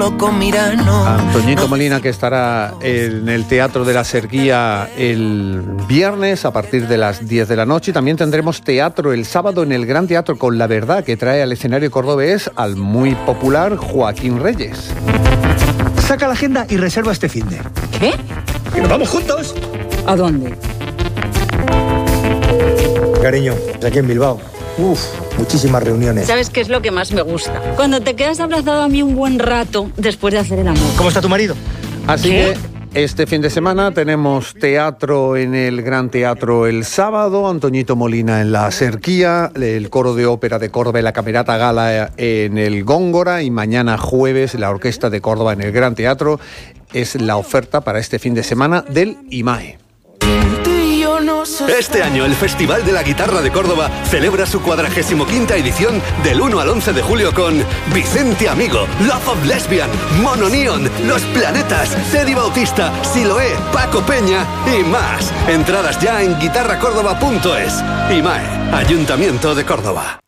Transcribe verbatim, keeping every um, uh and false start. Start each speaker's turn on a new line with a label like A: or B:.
A: Con Mirano.
B: Antoñito Molina, que estará en el Teatro de la Serguía el viernes a partir de las diez de la noche. Y también tendremos teatro el sábado en el Gran Teatro con La Verdad, que trae al escenario cordobés al muy popular Joaquín Reyes.
C: Saca la agenda y reserva este finde.
D: ¿Qué?
C: ¿Que nos vamos juntos?
D: ¿A dónde?
C: Cariño, aquí en Bilbao. Uf, muchísimas reuniones.
D: ¿Sabes qué es lo que más me gusta? Cuando te quedas abrazado a mí un buen rato después de hacer el amor.
C: ¿Cómo está tu marido?
B: Así
D: ¿Qué?
B: que este fin de semana tenemos teatro en el Gran Teatro el sábado, Antoñito Molina en la Serguía, el Coro de Ópera de Córdoba y la Camerata Gala en el Góngora, y mañana jueves la Orquesta de Córdoba en el Gran Teatro. Es la oferta para este fin de semana del IMAE.
E: Este año el Festival de la Guitarra de Córdoba celebra su cuadragésimo quinta edición del uno al once de julio con Vicente Amigo, Love of Lesbian, Mono Neon, Los Planetas, Teddy Bautista, Siloé, Paco Peña y más. Entradas ya en guitarra córdoba punto es. IMAE, Ayuntamiento de Córdoba.